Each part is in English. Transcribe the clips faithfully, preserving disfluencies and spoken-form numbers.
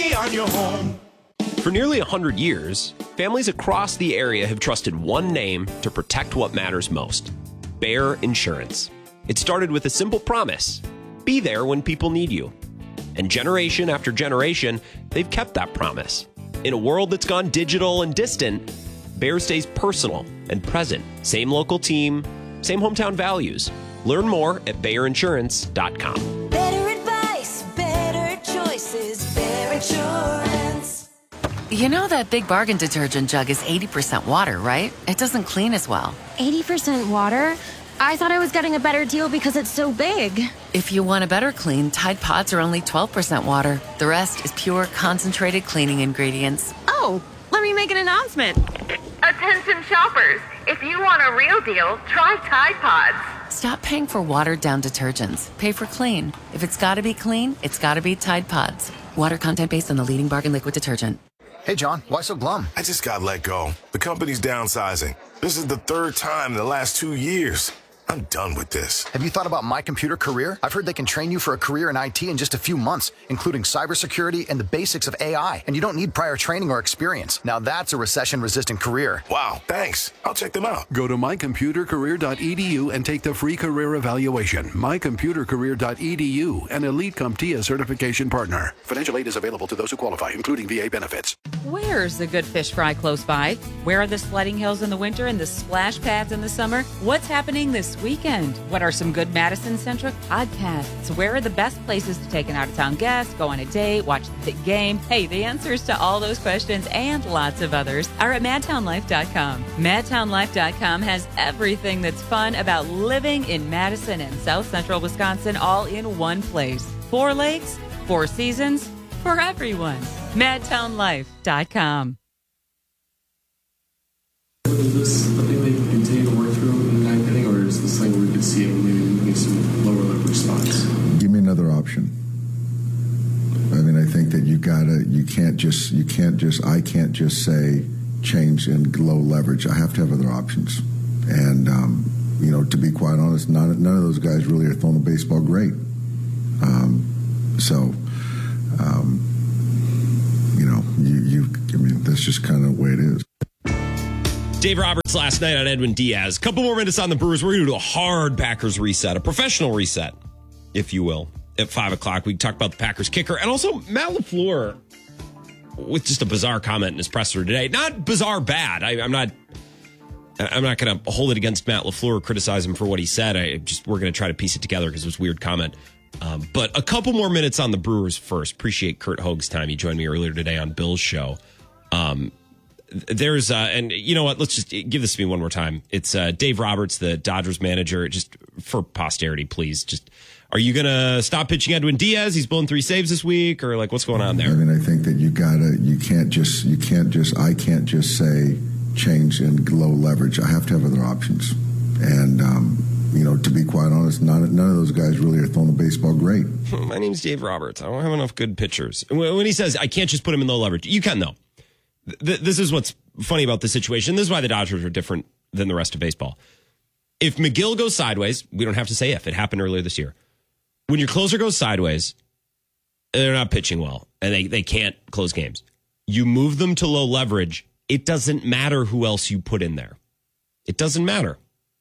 on your home. For nearly one hundred years, families across the area have trusted one name to protect what matters most: Bayer Insurance. It started with a simple promise: be there when people need you. And generation after generation, they've kept that promise. In a world that's gone digital and distant, Bayer stays personal and present. Same local team, same hometown values. Learn more at bayer insurance dot com. Better advice, better choices, Bayer Insurance. You know that Big Bargain detergent jug is eighty percent water, right? It doesn't clean as well. eighty percent water? I thought I was getting a better deal because it's so big. If you want a better clean, Tide Pods are only twelve percent water. The rest is pure, concentrated cleaning ingredients. Oh, let me make an announcement. Attention shoppers, if you want a real deal, try Tide Pods. Stop paying for watered-down detergents. Pay for clean. If it's gotta be clean, it's gotta be Tide Pods. Water content based on the leading bargain liquid detergent. Hey, John, why so glum? I just got let go. The company's downsizing. This is the third time in the last two years. I'm done with this. Have you thought about My Computer Career? I've heard they can train you for a career in I T in just a few months, including cybersecurity and the basics of A I. And you don't need prior training or experience. Now that's a recession-resistant career. Wow, thanks. I'll check them out. Go to my computer career dot e d u and take the free career evaluation. my computer career dot e d u, an Elite CompTIA certification partner. Financial aid is available to those who qualify, including V A benefits. Where's a good fish fry close by? Where are the sledding hills in the winter and the splash pads in the summer? What's happening this weekend? What are some good Madison-centric podcasts? Where are the best places to take an out-of-town guest, go on a date, watch the big game? Hey, the answers to all those questions and lots of others are at madtown life dot com. madtown life dot com has everything that's fun about living in Madison and South Central Wisconsin all in one place. Four lakes, four seasons, for everyone. madtown life dot com. Is this the thing they can continue to work through in the ninth inning, or is this thing where we could see it maybe moving some lower leverage spots? Give me another option. I mean, I think that you gotta, you can't just, you can't just, I can't just say change in low leverage. I have to have other options. And, um, you know, to be quite honest, none, none of those guys really are throwing the baseball great. Um, so, um, you know, you, you, I mean, that's just kind of the way it is. Dave Roberts last night on Edwin Diaz. Couple more minutes on the Brewers. We're going to do a hard Packers reset, a professional reset, if you will. At five o'clock, we talk about the Packers kicker. And also Matt LaFleur with just a bizarre comment in his presser today. Not bizarre bad. I, I'm not I'm not going to hold it against Matt LaFleur or criticize him for what he said. I just We're going to try to piece it together because it was a weird comment. Um, but a couple more minutes on the Brewers first. Appreciate Kurt Hoag's time. He joined me earlier today on Bill's show. Um There's, uh, and you know what? Let's just give this to me one more time. It's uh, Dave Roberts, the Dodgers manager. Just for posterity, please. Just, are you going to stop pitching Edwin Diaz? He's blown three saves this week, or like, what's going on there? I mean, I think that you gotta, you can't just, you can't just, I can't just say change in low leverage. I have to have other options. And, um, you know, to be quite honest, none, none of those guys really are throwing the baseball great. My name's Dave Roberts. I don't have enough good pitchers. When he says, I can't just put him in low leverage, you can, though. This is what's funny about the situation. This is why the Dodgers are different than the rest of baseball. If McGill goes sideways, we don't have to say if. It happened earlier this year. When your closer goes sideways, they're not pitching well, and they, they can't close games. You move them to low leverage. It doesn't matter who else you put in there. It doesn't matter.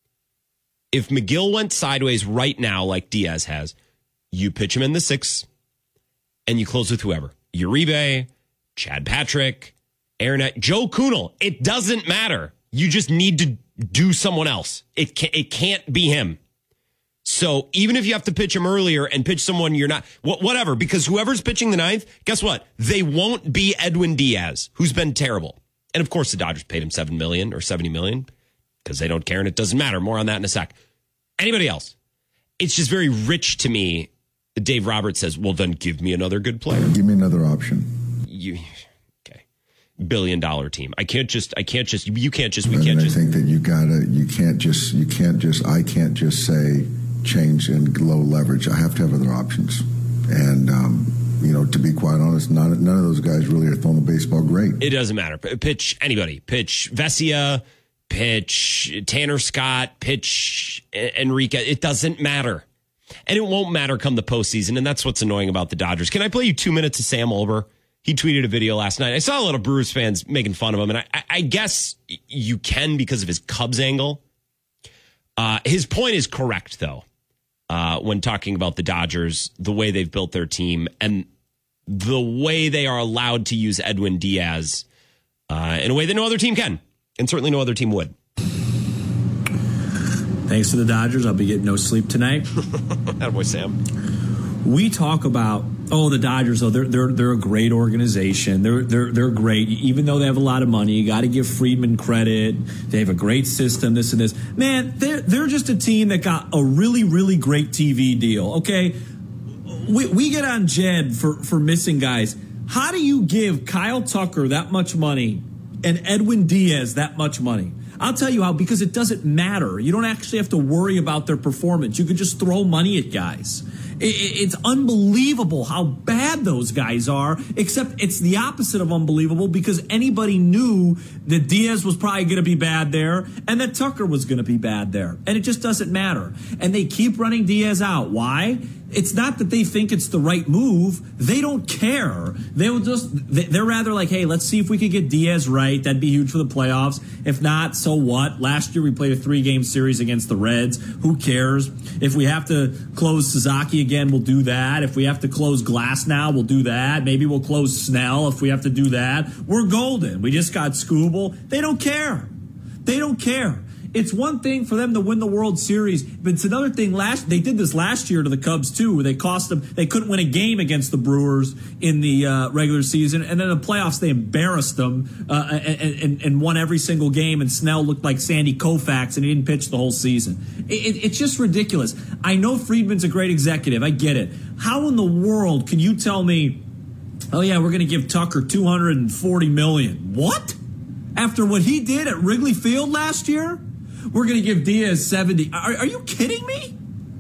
If McGill went sideways right now, like Diaz has, you pitch him in the sixth, and you close with whoever. Uribe, Chad Patrick, Aaron, Joe Kunal. It doesn't matter. You just need to do someone else. It can't, it can't be him. So even if you have to pitch him earlier and pitch someone you're not, whatever, because whoever's pitching the ninth, guess what? They won't be Edwin Diaz, who's been terrible. And of course, the Dodgers paid him seven million dollars or seventy million dollars because they don't care and it doesn't matter. More on that in a sec. Anybody else? It's just very rich to me. Dave Roberts says, well, then give me another good player. Give me another option. You. Billion dollar team. I can't just, I can't just, you can't just, we I can't mean, just. I think that you gotta, you can't just, you can't just, I can't just say change in low leverage. I have to have other options. And, um, you know, to be quite honest, none, none of those guys really are throwing the baseball great. It doesn't matter. Pitch anybody. Pitch Vesia, pitch Tanner Scott, pitch Enrique. It doesn't matter. And it won't matter come the postseason. And that's what's annoying about the Dodgers. Can I play you two minutes of Sam Olber? He tweeted a video last night. I saw a lot of Brewers fans making fun of him, and I, I guess you can because of his Cubs angle. Uh, his point is correct, though, uh, when talking about the Dodgers, the way they've built their team, and the way they are allowed to use Edwin Diaz uh, in a way that no other team can, and certainly no other team would. Thanks to the Dodgers, I'll be getting no sleep tonight. Attaboy, Sam. We talk about, oh, the Dodgers, oh, they're they're they're a great organization. They're they're they're great. Even though they have a lot of money, you got to give Friedman credit. They have a great system, this and this. Man, they're they're just a team that got a really, really great T V deal. Okay. We we get on Jed for, for missing guys. How do you give Kyle Tucker that much money and Edwin Diaz that much money? I'll tell you how, because it doesn't matter. You don't actually have to worry about their performance. You can just throw money at guys. It's unbelievable how bad those guys are, except it's the opposite of unbelievable because anybody knew that Diaz was probably going to be bad there and that Tucker was going to be bad there. And it just doesn't matter. And they keep running Diaz out. Why? It's not that they think it's the right move. They don't care. They will just, they're rather like, hey, let's see if we could get Diaz right. That'd be huge for the playoffs. If not, so what? Last year we played a three-game series against the Reds. Who cares? If we have to close Suzuki again, we'll do that. If we have to close Glass now, we'll do that. Maybe we'll close Snell if we have to do that. We're golden. We just got Skubal. They don't care. They don't care. It's one thing for them to win the World Series, but it's another thing. Last they did this last year to the Cubs too, where they cost them. They couldn't win a game against the Brewers in the uh, regular season, and then in the playoffs they embarrassed them uh, and, and, and won every single game. And Snell looked like Sandy Koufax, and he didn't pitch the whole season. It, it, it's just ridiculous. I know Friedman's a great executive. I get it. How in the world can you tell me, oh yeah, we're going to give Tucker two hundred forty million dollars? What? After what he did at Wrigley Field last year? We're going to give Diaz seventy. Are, are you kidding me?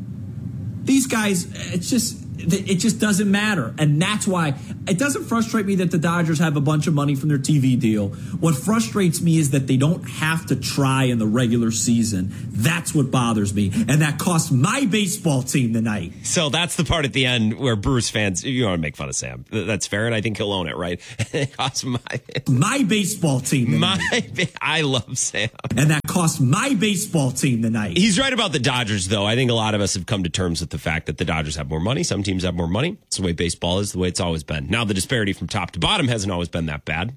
These guys, it's just, it just doesn't matter. And that's why it doesn't frustrate me that the Dodgers have a bunch of money from their T V deal. What frustrates me is that they don't have to try in the regular season. That's what bothers me. And that cost my baseball team tonight. So that's the part at the end where Brewers fans, you want to make fun of Sam. That's fair. And I think he'll own it, right? It cost my, my baseball team tonight. My, I love Sam. And that cost my baseball team tonight. He's right about the Dodgers, though. I think a lot of us have come to terms with the fact that the Dodgers have more money. Some teams have more money. It's the way baseball is, the way it's always been. Now, the disparity from top to bottom hasn't always been that bad.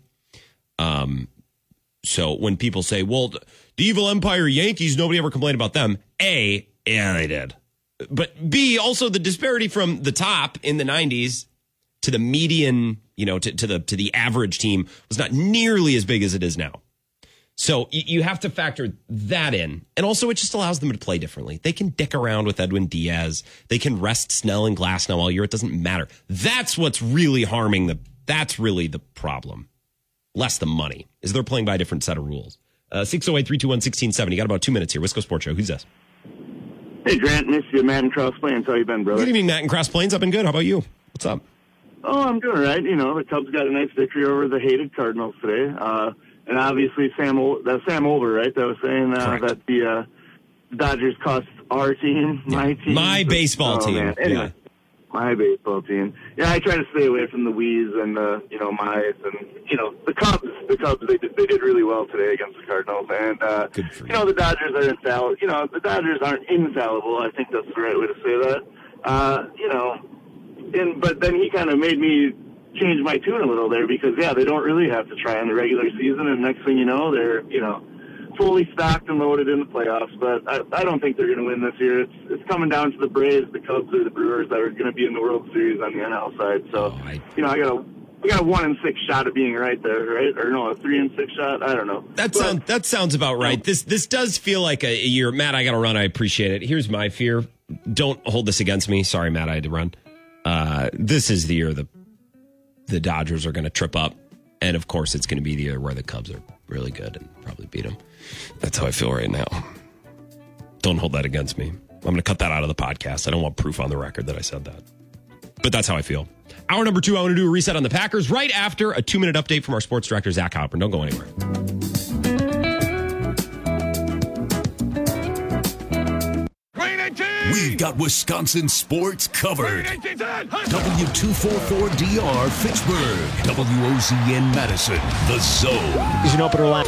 Um, so when people say, well, the evil empire Yankees, nobody ever complained about them. A, yeah, they did. But B, also the disparity from the top in the nineties to the median, you know, to, to the to the average team was not nearly as big as it is now. So you have to factor that in. And also, it just allows them to play differently. They can dick around with Edwin Diaz. They can rest Snell and Glass now all year. It doesn't matter. That's what's really harming the, that's really the problem. Less the money, is they're playing by a different set of rules. Uh, six oh eight, three two one, one six seven oh. You got about two minutes here. Wisco Sports Show. Who's this? Hey, Grant. Miss you, Matt and Cross Plains. How you been, brother? Good evening, Matt and Cross Plains. I've been good. How about you? What's up? Oh, I'm doing all right. You know, the Cubs got a nice victory over the hated Cardinals today. Uh, And obviously, Sam, that's Sam Olver, right? That was saying uh, that the uh, Dodgers cost our team, my yeah. team, my baseball oh, team. Man. Anyway, yeah. my baseball team. Yeah, I try to stay away from the we's and the you know my's and you know the Cubs. The Cubs they did they did really well today against the Cardinals, and uh, you. you know the Dodgers are infallible. You know the Dodgers aren't infallible. I think that's the right way to say that. Uh, you know, and but then he kind of made me change my tune a little there because, yeah, they don't really have to try in the regular season, and next thing you know, they're, you know, fully stocked and loaded in the playoffs. But I, I don't think they're going to win this year. It's it's coming down to the Braves, the Cubs, or the Brewers that are going to be in the World Series on the N L side. So, oh, I, you know, I got a we got a one in six shot of being right there, right? Or no, a three in six shot. I don't know. That sounds that sounds about right. Um, this this does feel like a, a year. Matt, I got to run. I appreciate it. Here's my fear. Don't hold this against me. Sorry, Matt, I had to run. Uh, this is the year the the Dodgers are going to trip up. And, of course, it's going to be the year where the Cubs are really good and probably beat them. That's how I feel right now. Don't hold that against me. I'm going to cut that out of the podcast. I don't want proof on the record that I said that. But that's how I feel. Hour number two, I want to do a reset on the Packers right after a two-minute update from our sports director, Zach Halpern. Don't go anywhere. we've got Wisconsin sports covered. W two forty-four D R Fitchburg, W O Z N Madison, The Zone. Is an opener lap.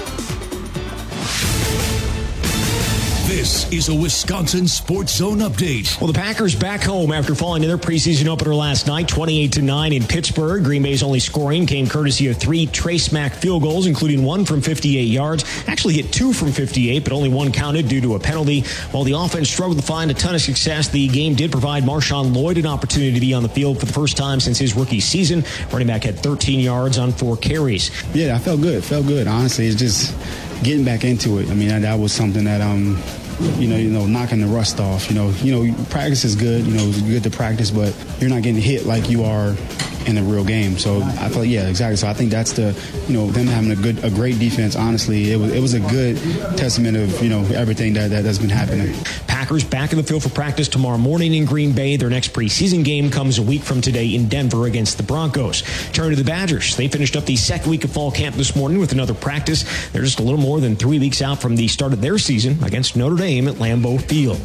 This is a Wisconsin Sports Zone update. Well, the Packers back home after falling to their preseason opener last night, twenty-eight to nine in Pittsburgh. Green Bay's only scoring came courtesy of three Trace Mack field goals, including one from fifty-eight yards. Actually hit two from fifty-eight, but only one counted due to a penalty. While the offense struggled to find a ton of success, the game did provide Marshawn Lloyd an opportunity to be on the field for the first time since his rookie season. Running back had thirteen yards on four carries. Yeah, I felt good. Felt good. Honestly, it's just getting back into it. I mean, that, that was something that um. You know, you know, knocking the rust off. You know, you know, practice is good. You know, it's good to practice, but you're not getting hit like you are in a real game. So I feel like, yeah, exactly. So I think that's the, you know, them having a good, a great defense. Honestly, it was it was a good testament of, you know, everything that, that that's been happening. Packers back in the field for practice tomorrow morning in Green Bay. Their next preseason game comes a week from today in Denver against the Broncos. Turn to the Badgers. They finished up the second week of fall camp this morning with another practice. They're just a little more than three weeks out from the start of their season against Notre Dame at Lambeau Field.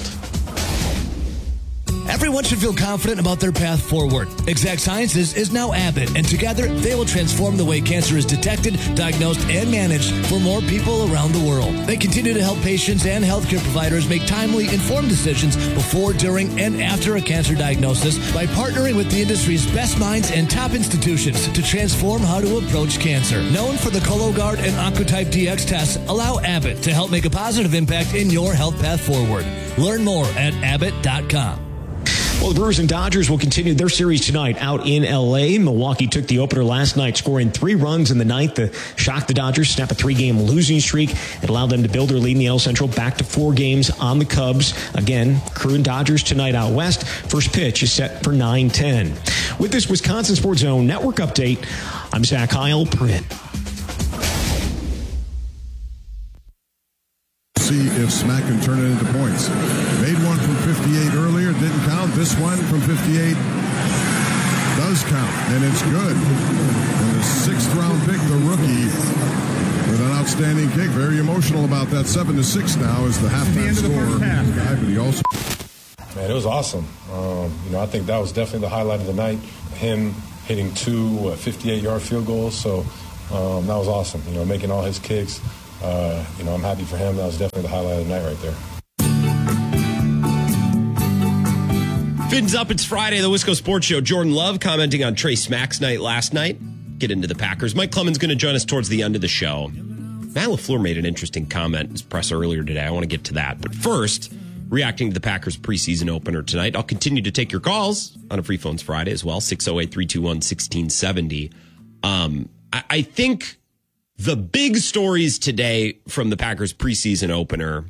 Everyone should feel confident about their path forward. Exact Sciences is now Abbott, and together they will transform the way cancer is detected, diagnosed, and managed for more people around the world. They continue to help patients and healthcare providers make timely, informed decisions before, during, and after a cancer diagnosis by partnering with the industry's best minds and top institutions to transform how to approach cancer. Known for the Cologuard and Oncotype D X tests, allow Abbott to help make a positive impact in your health path forward. Learn more at abbott dot com. Well, the Brewers and Dodgers will continue their series tonight out in L A. Milwaukee took the opener last night, scoring three runs in the ninth to shock the Dodgers, snap a three-game losing streak. It allowed them to build their lead in the L Central back to four games on the Cubs. Again, Crew and Dodgers tonight out west. First pitch is set for nine ten. With this Wisconsin Sports Zone Network update, I'm Zach Heilprin. See if Smack can turn it into points. Made one from fifty-eight earlier, didn't count. This one from fifty-eight does count, and it's good. And the sixth round pick, the rookie, with an outstanding kick. Very emotional about that. Seven to six now is the halftime score. Guy, but he also. Man, it was awesome. Um, you know, I think that was definitely the highlight of the night. Him hitting two fifty-eight-yard field goals. So um, that was awesome. You know, making all his kicks. Uh, you know, I'm happy for him. That was definitely the highlight of the night right there. Fins up, it's Friday, the Wisco Sports Show. Jordan Love commenting on Trace Mack's night last night. Get into the Packers. Mike Clemens going to join us towards the end of the show. Matt LaFleur made an interesting comment in his presser earlier today. I want to get to that. But first, reacting to the Packers preseason opener tonight, I'll continue to take your calls on a Free Phones Friday as well, six oh eight, three two one, one six seven oh. Um, I, I think the big stories today from the Packers preseason opener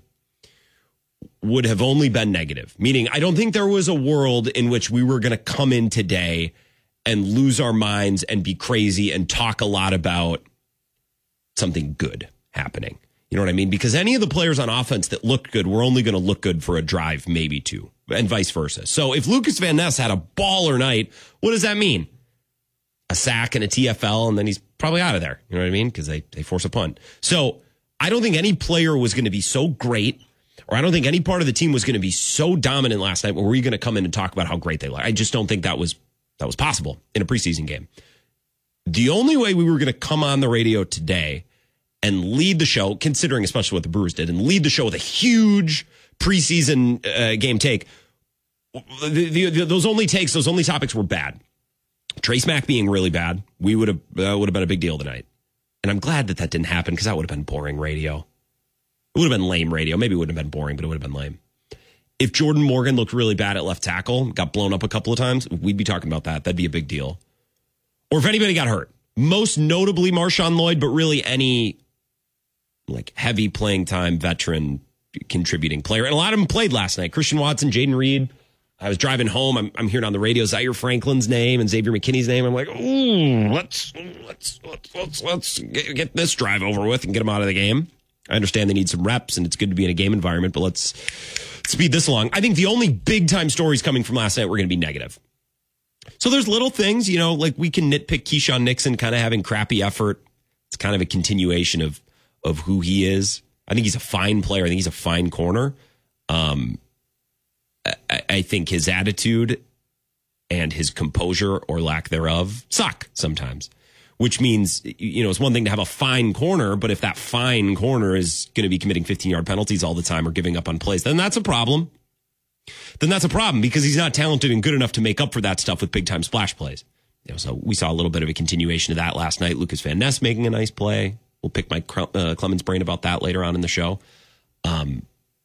would have only been negative, meaning I don't think there was a world in which we were going to come in today and lose our minds and be crazy and talk a lot about something good happening. You know what I mean? Because any of the players on offense that looked good were only going to look good for a drive, maybe two, and vice versa. So if Lucas Van Ness had a baller night, what does that mean? A sack and a T F L, and then he's probably out of there. You know what I mean? Because they, they force a punt. So I don't think any player was going to be so great, or I don't think any part of the team was going to be so dominant last night where we're going to come in and talk about how great they are. I just don't think that was that was possible in a preseason game. The only way we were going to come on the radio today and lead the show, considering especially what the Brewers did, and lead the show with a huge preseason uh, game take, the, the, the, those only takes, those only topics were bad. Trace Mack being really bad, we would have uh, would have been a big deal tonight. And I'm glad that that didn't happen because that would have been boring radio. It would have been lame radio. Maybe it wouldn't have been boring, but it would have been lame. If Jordan Morgan looked really bad at left tackle, got blown up a couple of times, we'd be talking about that. That'd be a big deal. Or if anybody got hurt, most notably Marshawn Lloyd, but really any like heavy playing time veteran contributing player. And a lot of them played last night. Christian Watson, Jaden Reed. I was driving home. I'm, I'm hearing on the radio Zaire Franklin's name and Xavier McKinney's name. I'm like, ooh, let's let's let's let's let's get, get this drive over with and get them out of the game. I understand they need some reps and it's good to be in a game environment, but let's speed this along. I think the only big time stories coming from last night were going to be negative. So there's little things, you know, like we can nitpick Keyshawn Nixon kind of having crappy effort. It's kind of a continuation of of who he is. I think he's a fine player. I think he's a fine corner. Um. I, I think his attitude and his composure or lack thereof suck sometimes, which means, you know, it's one thing to have a fine corner, but if that fine corner is going to be committing fifteen-yard penalties all the time or giving up on plays, then that's a problem. Then that's a problem because he's not talented and good enough to make up for that stuff with big-time splash plays. You know, so we saw a little bit of a continuation of that last night. Lucas Van Ness making a nice play. We'll pick Mike uh, Clemens' brain about that later on in the show. Um,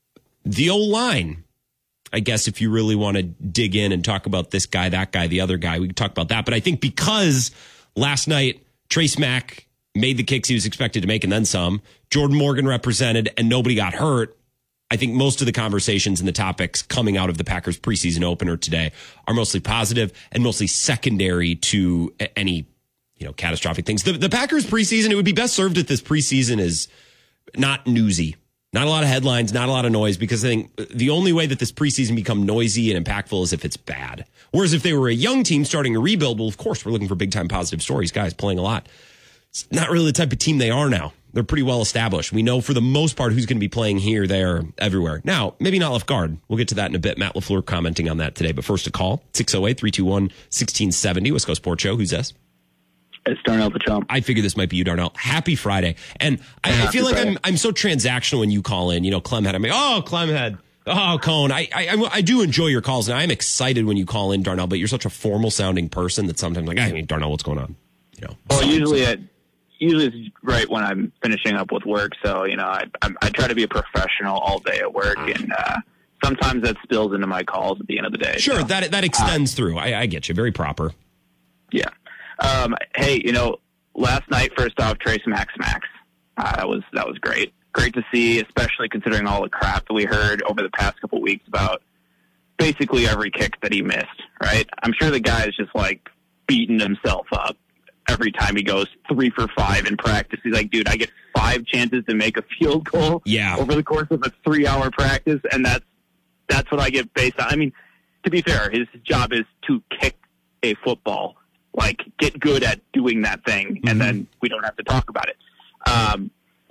the O-line, I guess if you really want to dig in and talk about this guy, that guy, the other guy, we can talk about that. But I think because last night Trace Mack made the kicks he was expected to make and then some, Jordan Morgan represented, and nobody got hurt, I think most of the conversations and the topics coming out of the Packers preseason opener today are mostly positive and mostly secondary to any, you know, catastrophic things. The, the Packers preseason, it would be best served if this preseason is not newsy. Not a lot of headlines, not a lot of noise, because I think the only way that this preseason become noisy and impactful is if it's bad. Whereas if they were a young team starting a rebuild, well, of course, we're looking for big-time positive stories, guys playing a lot. It's not really the type of team they are now. They're pretty well established. We know for the most part who's going to be playing here, there, everywhere. Now, maybe not left guard. We'll get to that in a bit. Matt LaFleur commenting on that today. But first, a call, six oh eight, three two one, one six seven oh, West Coast Sports Show. Who's this? It's Darnell Pachump. I figured this might be you, Darnell. Happy Friday. And I, I feel like I'm I'm so transactional when you call in. You know, Clem had, I'm like, oh, Clem had, oh, Cone. I, I I do enjoy your calls, and I'm excited when you call in, Darnell, but you're such a formal-sounding person that sometimes I'm like, I mean, Darnell, what's going on? You know. Well, so, usually so. it, usually it's right when I'm finishing up with work, so, you know, I I, I try to be a professional all day at work, and uh, sometimes that spills into my calls at the end of the day. Sure, so. that that extends uh, through. I, I get you. Very proper. Yeah. Um, hey, you know, last night, first off, Trace Max Max. Uh, that was that was great. Great to see, especially considering all the crap that we heard over the past couple weeks about basically every kick that he missed, right? I'm sure the guy is just, like, beating himself up every time he goes three for five in practice. He's like, dude, I get five chances to make a field goal yeah. over the course of a three-hour practice, and that's that's what I get based on. I mean, to be fair, his job is to kick a football. Like, get good at doing that thing, and mm-hmm. then we don't have to talk about it. Um,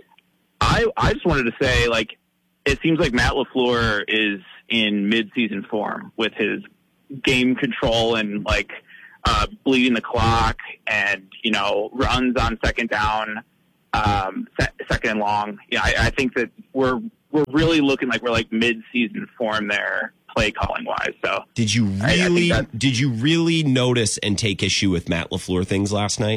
I I just wanted to say, like, it seems like Matt LaFleur is in mid-season form with his game control and, like, uh, bleeding the clock and, you know, runs on second down, um, se- second and long. Yeah, I, I think that we're we're really looking like we're, like, mid-season form there. Play calling wise. So did you really I, I did you really notice and take issue with Matt LaFleur things last night?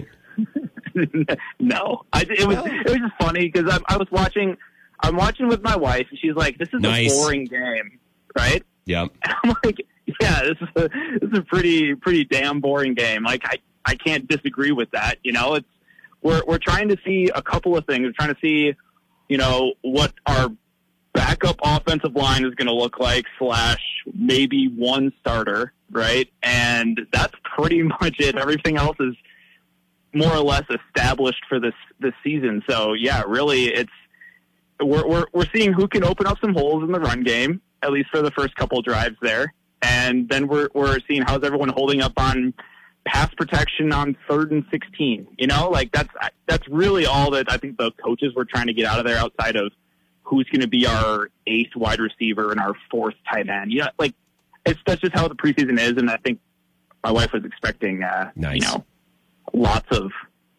No, I, it was it was just funny because I, I was watching. I'm watching with my wife, and she's like, "This is nice. a boring game, right?" Yeah. And I'm like, "Yeah, this is a this is a pretty pretty damn boring game." Like I I can't disagree with that. You know, it's we're we're trying to see a couple of things. We're trying to see, you know, what our backup offensive line is going to look like, slash maybe one starter, right? And that's pretty much it. Everything else is more or less established for this this season. So yeah, really, it's we're we're we're seeing who can open up some holes in the run game, at least for the first couple drives there, and then we're we're seeing how's everyone holding up on pass protection on third and sixteen. You know, like that's that's really all that I think the coaches were trying to get out of there, outside of who's going to be our eighth wide receiver and our fourth tight end. You know, like it's that's just how the preseason is, and I think my wife was expecting, uh, nice. you know, lots of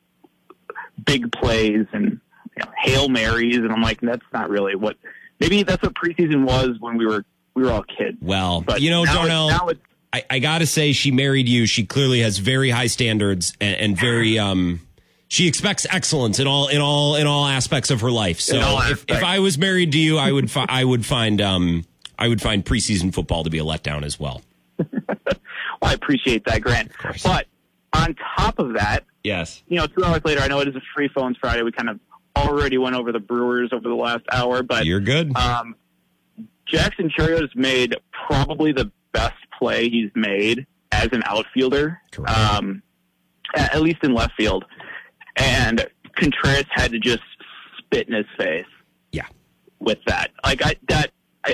big plays and you know, Hail Marys, and I'm like, that's not really what. Maybe that's what preseason was when we were we were all kids. Well, but you know, now Darnell, it's, now it's, I, I got to say, she married you. She clearly has very high standards and, and very. Um, She expects excellence in all in all in all aspects of her life. So if, if I was married to you, I would fi- I would find um I would find preseason football to be a letdown as well. Well, I appreciate that, Grant. But on top of that, yes, you know, two hours later, I know it is a Free Phones Friday. We kind of already went over the Brewers over the last hour, but you're good. Um, Jackson Chourio made probably the best play he's made as an outfielder, um, at least in left field. And Contreras had to just spit in his face. Yeah. With that. Like I that I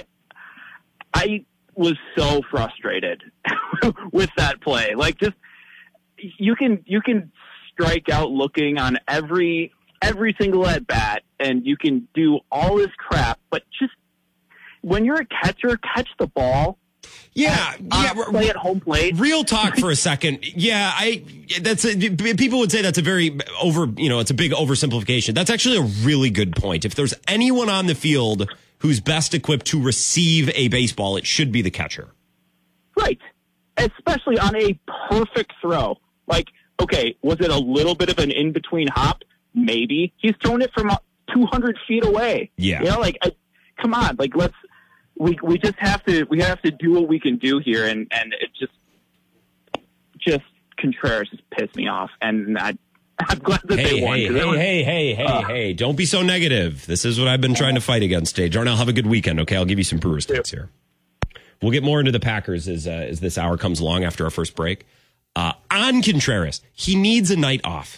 I was so frustrated with that play. Like just you can you can strike out looking on every every single at bat and you can do all this crap, but just when you're a catcher, catch the ball Yeah, uh, yeah. Play at home plate. Real talk for a second. Yeah, I. That's a, people would say that's a very over. You know, it's a big oversimplification. That's actually a really good point. If there's anyone on the field who's best equipped to receive a baseball, it should be the catcher. Right, especially on a perfect throw. Like, okay, was it a little bit of an in between hop? Maybe he's thrown it from two hundred feet away. Yeah, you know, like, I, come on, like let's. We we just have to we have to do what we can do here, and, and it just just Contreras just pissed me off, and I, I'm glad that hey, they won. Hey, hey, was, hey, hey, hey, uh, hey! Don't be so negative. This is what I've been trying to fight against. Today, Darnell, have a good weekend. Okay, I'll give you some Brewers stats here. We'll get more into the Packers as uh, as this hour comes along after our first break. Uh, on Contreras, he needs a night off.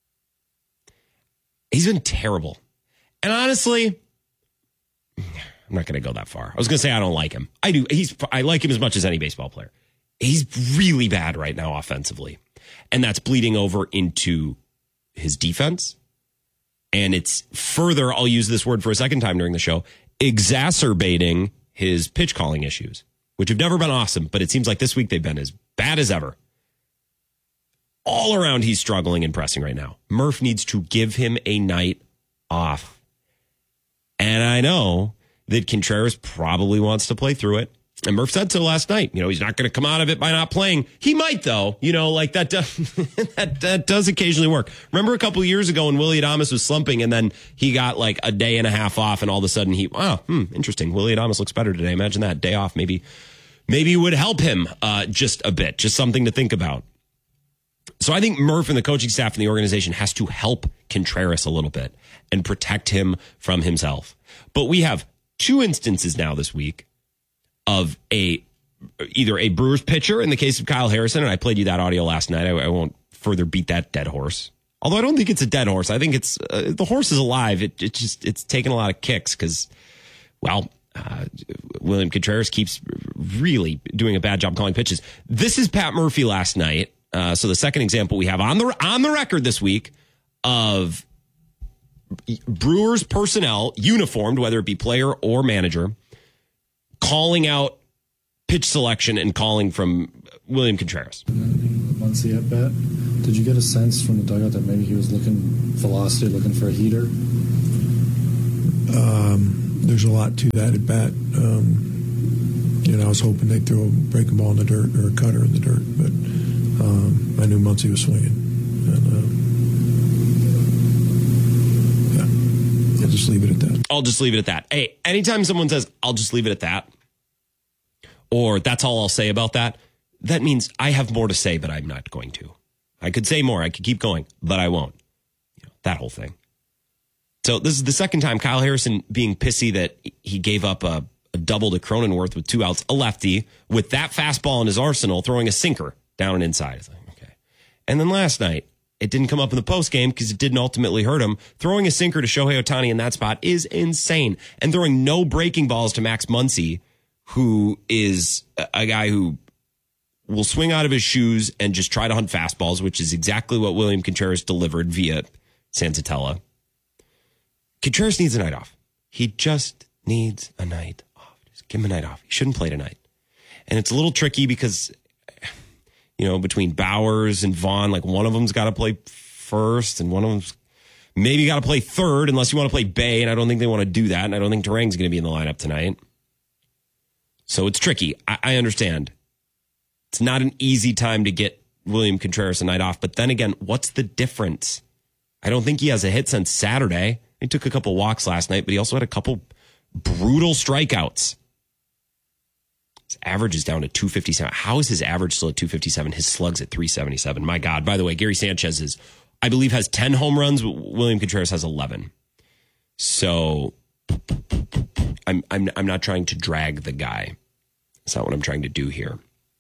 He's been terrible, and honestly, I'm not going to go that far. I was going to say I don't like him. I do. He's. I like him as much as any baseball player. He's really bad right now offensively, and that's bleeding over into his defense. And it's further, I'll use this word for a second time during the show, exacerbating his pitch calling issues, which have never been awesome, but it seems like this week they've been as bad as ever. All around, he's struggling and pressing right now. Murph needs to give him a night off. And I know that Contreras probably wants to play through it. And Murph said so last night. You know, he's not going to come out of it by not playing. He might, though. You know, like that does, that, that does occasionally work. Remember a couple of years ago when Willy Adames was slumping and then he got like a day and a half off and all of a sudden he, wow, hmm, interesting. Willy Adames looks better today. Imagine that. Day off maybe, maybe would help him uh, just a bit. Just something to think about. So I think Murph and the coaching staff and the organization has to help Contreras a little bit and protect him from himself. But we have two instances now this week of a either a Brewers pitcher in the case of Kyle Harrison, and I played you that audio last night. I, I won't further beat that dead horse. Although I don't think it's a dead horse. I think it's uh, the horse is alive. It, it just it's taken a lot of kicks because, well, uh, William Contreras keeps really doing a bad job calling pitches. This is Pat Murphy last night. Uh, so the second example we have on the on the record this week of Brewers personnel, uniformed, whether it be player or manager, calling out pitch selection and calling from William Contreras. Muncy at bat, did you get a sense from the dugout that maybe he was looking velocity, looking for a heater? Um, there's a lot to that at bat. Um, you know, I was hoping they'd throw a breaking ball in the dirt or a cutter in the dirt, but um, I knew Muncy was swinging. And, uh, I'll just leave it at that. I'll just leave it at that. Hey, anytime someone says, I'll just leave it at that, or that's all I'll say about that, that means I have more to say, but I'm not going to. I could say more. I could keep going, but I won't. You know, that whole thing. So this is the second time Kyle Harrison being pissy that he gave up a, a double to Cronenworth with two outs, a lefty, with that fastball in his arsenal, throwing a sinker down and inside. It's like, okay. And then last night, it didn't come up in the post game because it didn't ultimately hurt him. Throwing a sinker to Shohei Ohtani in that spot is insane. And throwing no breaking balls to Max Muncy, who is a guy who will swing out of his shoes and just try to hunt fastballs, which is exactly what William Contreras delivered via Senzatella. Contreras needs a night off. He just needs a night off. Just give him a night off. He shouldn't play tonight. And it's a little tricky because, you know, between Bowers and Vaughn, like one of them's got to play first and one of them's maybe got to play third unless you want to play Bay, and I don't think they want to do that, and I don't think Durang's going to be in the lineup tonight. So it's tricky. I, I understand. It's not an easy time to get William Contreras a night off, but then again, what's the difference? I don't think he has a hit since Saturday. He took a couple walks last night, but he also had a couple brutal strikeouts. His average is down to two fifty-seven. How is his average still at two fifty-seven? His slug's at three seventy-seven. My God. By the way, Gary Sanchez is, I believe, has ten home runs. William Contreras has eleven. So I'm I'm I'm not trying to drag the guy. That's not what I'm trying to do here.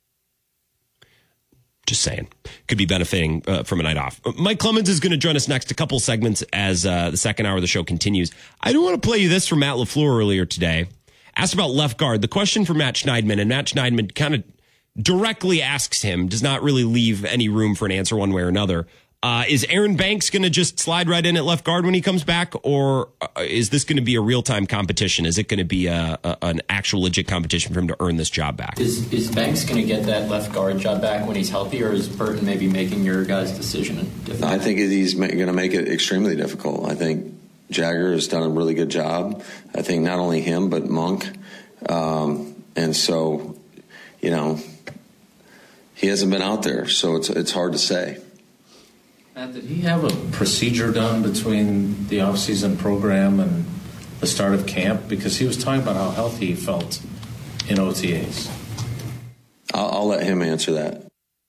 Just saying. Could be benefiting uh, from a night off. Mike Clemens is going to join us next. A couple segments as uh, the second hour of the show continues. I do want to play you this from Matt LaFleur earlier today. Asked about left guard. The question for Matt Schneidman, and Matt Schneidman kind of directly asks him, does not really leave any room for an answer one way or another, Uh, is Aaron Banks going to just slide right in at left guard when he comes back, or uh, is this going to be a real-time competition? Is it going to be a, a, an actual legit competition for him to earn this job back? Is, is Banks going to get that left guard job back when he's healthy, or is Burton maybe making your guys' decision difficult? I think he's going to make it extremely difficult. I think Jagger has done a really good job. I think not only him, but Monk. Um, and so, you know, he hasn't been out there, so it's it's hard to say. Matt, did he have a procedure done between the off-season program and the start of camp? Because he was talking about how healthy he felt in O T As. I'll, I'll let him answer that.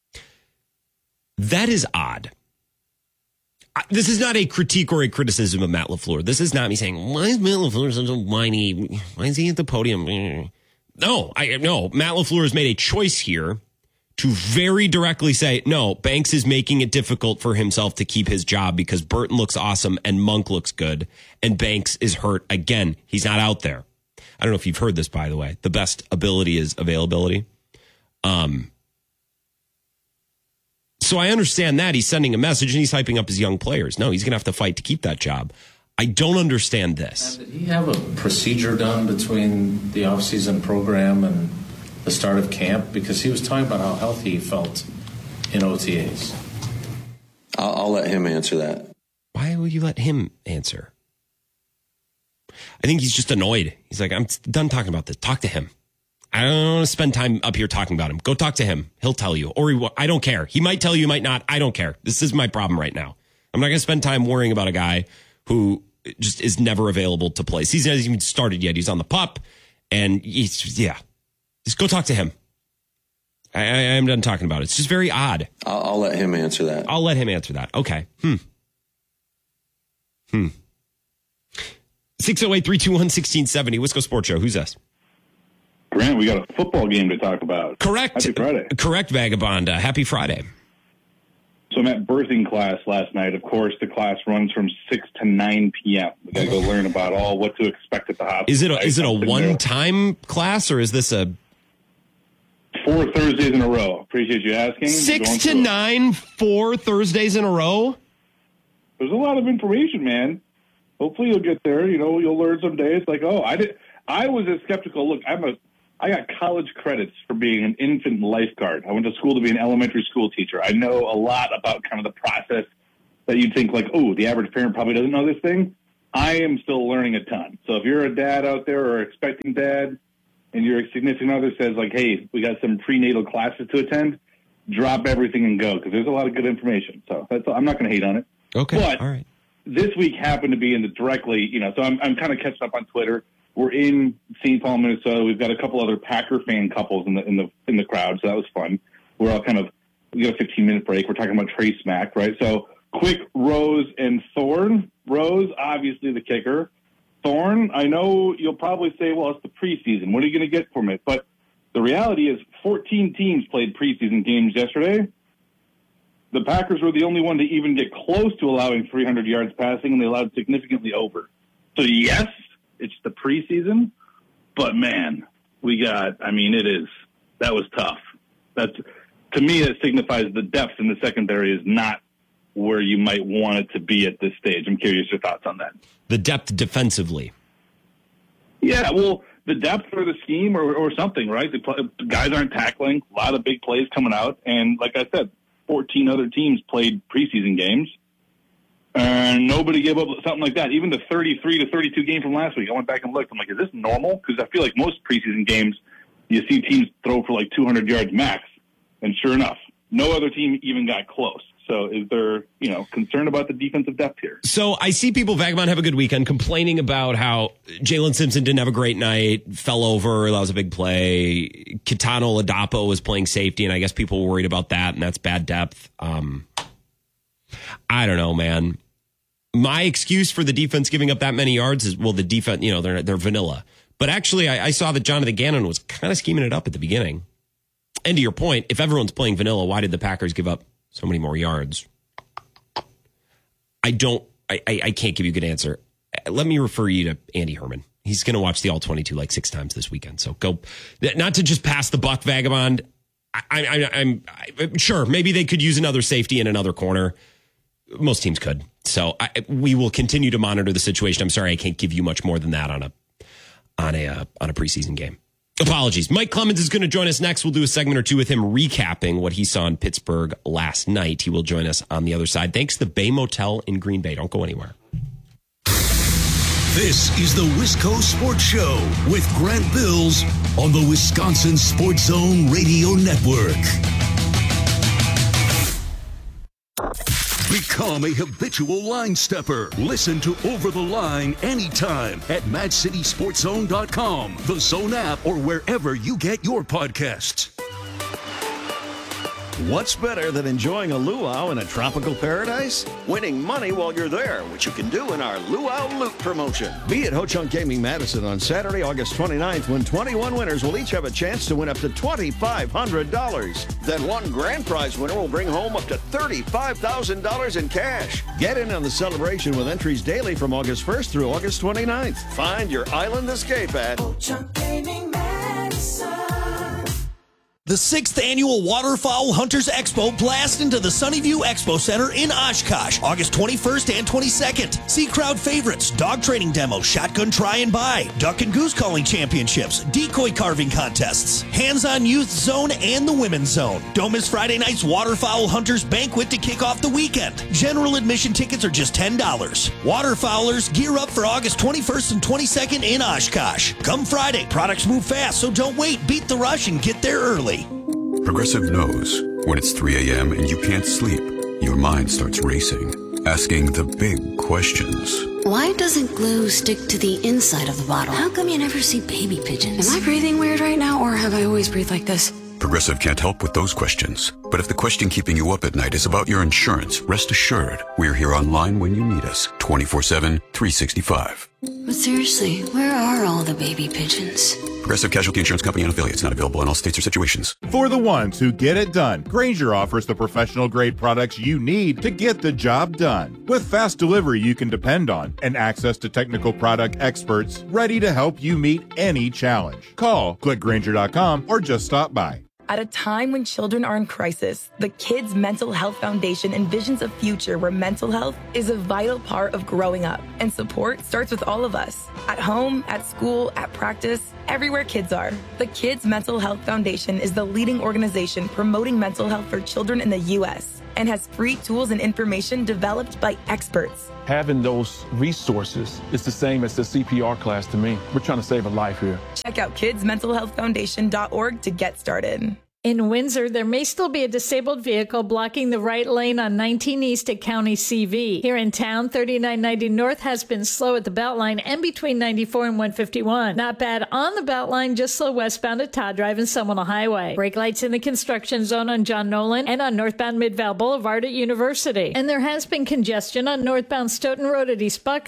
That is odd. I, this is not a critique or a criticism of Matt LaFleur. This is not me saying, why is Matt LaFleur such a whiny? Why is he at the podium? No, I no. Matt LaFleur has made a choice here to very directly say, no, Banks is making it difficult for himself to keep his job because Burton looks awesome and Monk looks good, and Banks is hurt again. He's not out there. I don't know if you've heard this, by the way. The best ability is availability. Um, so I understand that. He's sending a message and he's hyping up his young players. No, he's going to have to fight to keep that job. I don't understand this. Did he have a procedure done between the off-season program and the start of camp? Because he was talking about how healthy he felt in O T As. I'll, I'll let him answer that. Why will you let him answer? I think he's just annoyed. He's like, I'm done talking about this. Talk to him. I don't want to spend time up here talking about him. Go talk to him. He'll tell you. Or he, I don't care. He might tell you, might not. I don't care. This is my problem right now. I'm not going to spend time worrying about a guy who just is never available to play. Season hasn't even started yet. He's on the pup. And he's, yeah. Just go talk to him. I, I am done talking about it. It's just very odd. I'll, I'll let him answer that. I'll let him answer that. Okay. Hmm. Hmm. six oh eight, three two one, one six seven oh. Wisco Sports Show. Who's this? Grant, we got a football game to talk about. Correct. Happy Friday. Correct, Vagabond. Uh, happy Friday. So I'm at birthing class last night. Of course, the class runs from six to nine p.m. We got to go learn about all what to expect at the hospital. Is it a, is it a one-time class, or is this a... Four Thursdays in a row. Appreciate you asking. Six to nine, four Thursdays in a row? There's a lot of information, man. Hopefully you'll get there. You know, you'll learn someday. It's like, oh, I did. I was as skeptical. Look, I'm a... I got college credits for being an infant lifeguard. I went to school to be an elementary school teacher. I know a lot about kind of the process that you'd think like, oh, the average parent probably doesn't know this thing. I am still learning a ton. So if you're a dad out there or expecting dad and your significant other says like, hey, we got some prenatal classes to attend, drop everything and go because there's a lot of good information. So that's, I'm not going to hate on it. Okay, but all right. This week happened to be in the directly, you know, so I'm, I'm kind of catching up on Twitter. We're in Saint Paul, Minnesota. We've got a couple other Packer fan couples in the in the in the crowd, so that was fun. We're all kind of we got a fifteen minute break. We're talking about Trey Smack, right? So quick, Rose and Thorne. Rose, obviously the kicker. Thorne, I know you'll probably say, well, it's the preseason. What are you going to get from it? But the reality is, fourteen teams played preseason games yesterday. The Packers were the only one to even get close to allowing three hundred yards passing, and they allowed significantly over. So yes. It's the preseason, but man, we got, I mean, it is, that was tough. That's, to me, that signifies the depth in the secondary is not where you might want it to be at this stage. I'm curious your thoughts on that. The depth defensively. Yeah, well, the depth or the scheme or, or something, right? The, play, the guys aren't tackling, a lot of big plays coming out. And like I said, fourteen other teams played preseason games. And nobody gave up something like that. Even the thirty-three to thirty-two game from last week, I went back and looked. I'm like, is this normal? Because I feel like most preseason games, you see teams throw for like two hundred yards max. And sure enough, no other team even got close. So is there, you know, concern about the defensive depth here? So I see people, Vagabond, have a good weekend, complaining about how Jalen Simpson didn't have a great night, fell over, that was a big play. Kitano Ladapo was playing safety, and I guess people were worried about that, and that's bad depth. Um, I don't know, man. My excuse for the defense giving up that many yards is, well, the defense, you know, they're they're vanilla. But actually, I, I saw that Jonathan Gannon was kind of scheming it up at the beginning. And to your point, if everyone's playing vanilla, why did the Packers give up so many more yards? I don't, I, I, I can't give you a good answer. Let me refer you to Andy Herman. He's going to watch the All twenty-two like six times this weekend. So go, not to just pass the buck, Vagabond. I, I, I'm, I'm sure maybe they could use another safety in another corner. most teams could. So I, we will continue to monitor the situation. I'm sorry I can't give you much more than that on a on a uh, on a preseason game. Apologies. Mike Clemens is going to join us next. We'll do a segment or two with him recapping what he saw in Pittsburgh last night. He will join us on the other side. Thanks to the Bay Motel in Green Bay. Don't go anywhere. This is the Wisco Sports Show with Grant Bills on the Wisconsin Sports Zone Radio Network. Become a habitual line stepper. Listen to Over the Line anytime at mad city sports zone dot com, the Zone app, or wherever you get your podcasts. What's better than enjoying a luau in a tropical paradise? Winning money while you're there, which you can do in our Luau Loot promotion. Be at Ho Chunk Gaming Madison on Saturday, August twenty-ninth, when twenty-one winners will each have a chance to win up to twenty-five hundred dollars. Then one grand prize winner will bring home up to thirty-five thousand dollars in cash. Get in on the celebration with entries daily from August first through August twenty-ninth. Find your island escape at Ho Chunk Gaming Madison. The sixth Annual Waterfowl Hunters Expo blast into the Sunnyview Expo Center in Oshkosh, August twenty-first and twenty-second. See crowd favorites, dog training demos, shotgun try and buy, duck and goose calling championships, decoy carving contests, hands-on youth zone, and the women's zone. Don't miss Friday night's Waterfowl Hunters Banquet to kick off the weekend. General admission tickets are just ten dollars. Waterfowlers gear up for August twenty-first and twenty-second in Oshkosh. Come Friday, products move fast, so don't wait. Beat the rush and get there early. Progressive knows when it's three a.m. and you can't sleep, your mind starts racing, asking the big questions. Why doesn't glue stick to the inside of the bottle? How come you never see baby pigeons? Am I breathing weird right now, or have I always breathed like this? Progressive can't help with those questions. But if the question keeping you up at night is about your insurance, rest assured, we're here online when you need us, twenty-four seven, three sixty-five. But seriously, where are all the baby pigeons? Progressive Casualty Insurance Company and affiliates, not available in all states or situations. For the ones who get it done, Grainger offers the professional-grade products you need to get the job done. With fast delivery you can depend on and access to technical product experts ready to help you meet any challenge. Call, click Grainger dot com, or just stop by. At a time when children are in crisis, the Kids Mental Health Foundation envisions a future where mental health is a vital part of growing up. And support starts with all of us. At home, at school, at practice, everywhere kids are. The Kids Mental Health Foundation is the leading organization promoting mental health for children in the U S and has free tools and information developed by experts. Having those resources is the same as the C P R class to me. We're trying to save a life here. Check out kids mental health foundation dot org to get started. In Windsor, there may still be a disabled vehicle blocking the right lane on nineteen East at County C V. Here in town, thirty-nine ninety North has been slow at the Beltline and between ninety-four and one fifty-one. Not bad on the Beltline, just slow westbound at Todd Drive and Seminole Highway. Brake lights in the construction zone on John Nolan and on northbound Midval Boulevard at University. And there has been congestion on northbound Stoughton Road at East Buckeye.